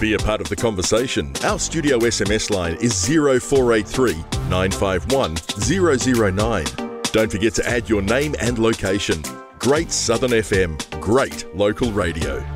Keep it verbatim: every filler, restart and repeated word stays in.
Be a part of the conversation. Our studio S M S line is zero four eight three, nine five one, zero zero nine. Don't forget to add your name and location. Great Southern F M, great local radio.